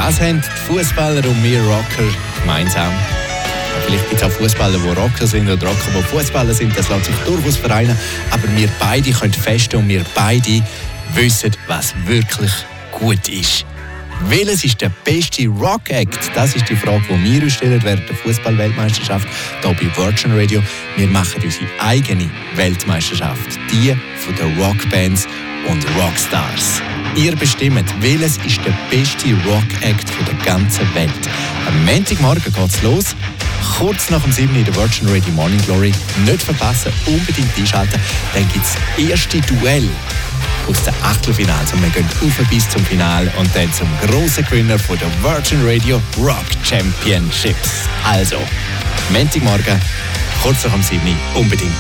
Was haben die Fußballer und wir Rocker gemeinsam? Vielleicht gibt es auch Fußballer, die Rocker sind oder Rocker, die Fußballer sind. Das lässt sich durchaus vereinen. Aber wir beide können feststellen und wir beide wissen, was wirklich gut ist. Welches ist der beste Rock-Act? Das ist die Frage, die wir uns stellen während der Fußball-Weltmeisterschaft hier bei Virgin Radio. Wir machen unsere eigene Weltmeisterschaft. Die von den Rockbands und Rockstars. Ihr bestimmt, welches ist der beste Rock-Act der ganzen Welt. Am Montagmorgen geht es los. Kurz nach dem 7. in der Virgin Radio Morning Glory. Nicht verpassen, unbedingt einschalten. Dann gibt es das erste Duell aus den Achtelfinals. Und wir gehen auf bis zum Finale und dann zum grossen Gewinner von der Virgin Radio Rock Championships. Also, Montagmorgen, kurz nach dem 7. unbedingt